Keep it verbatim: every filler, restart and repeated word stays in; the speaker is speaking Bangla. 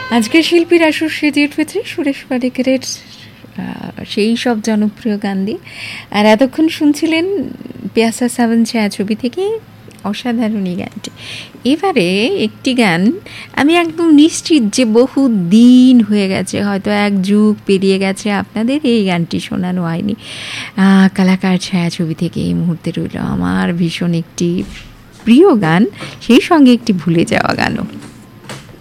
আজকের শিল্পীর আসর সেজে উঠেছে সুরেশ পারিকেরের সেই সব জনপ্রিয় গান দিয়ে। আর এতক্ষণ শুনছিলেন পিয়াসা সেভেন ছায়াছবি থেকে অসাধারণ এই গানটি। এবারে একটি গান আমি একদম নিশ্চিত যে বহু দিন হয়ে গেছে, হয়তো এক যুগ পেরিয়ে গেছে, আপনাদের এই গানটি শোনানো হয়নি। কালাকার ছায়াছবি থেকে এই মুহূর্তে রইল আমার ভীষণ একটি প্রিয় গান, সেই সঙ্গে একটি ভুলে যাওয়া গানও।